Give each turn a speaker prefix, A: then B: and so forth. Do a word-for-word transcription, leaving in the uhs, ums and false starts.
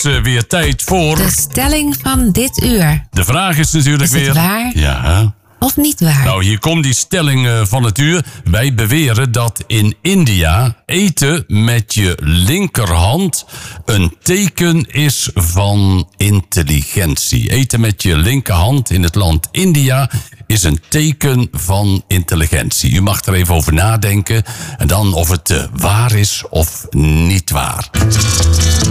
A: is uh, weer tijd voor...
B: De stelling van dit uur.
A: De vraag is natuurlijk
B: is het
A: weer...
B: waar?
A: Ja.
B: Of niet waar?
A: Nou, hier komt die stelling uh, van het uur. Wij beweren dat in India eten met je linkerhand een teken is van intelligentie. Eten met je linkerhand in het land India is een teken van intelligentie. U mag er even over nadenken en dan of het uh, waar is of niet waar.